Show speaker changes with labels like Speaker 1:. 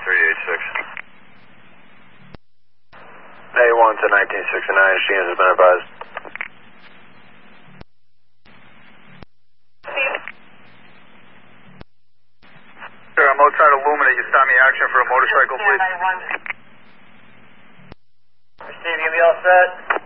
Speaker 1: A1 to 1969, she has been advised.
Speaker 2: Sir, I'm outside Illumina. You start me action for a motorcycle, please.
Speaker 3: Steve, you be all set?